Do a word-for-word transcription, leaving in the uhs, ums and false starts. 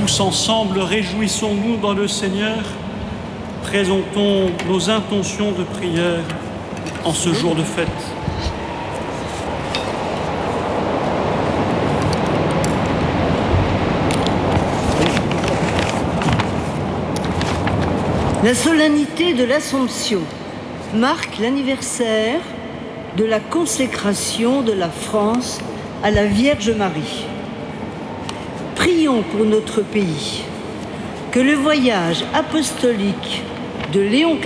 Tous ensemble, réjouissons-nous dans le Seigneur, présentons nos intentions de prière en ce jour de fête. La solennité de l'Assomption marque l'anniversaire de la consécration de la France à la Vierge Marie. Prions pour notre pays, que le voyage apostolique de Léon